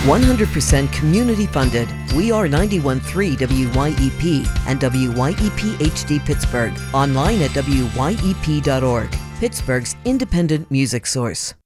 100% community funded. We are 91.3 WYEP and WYEP HD Pittsburgh. Online at wyep.org. Pittsburgh's independent music source.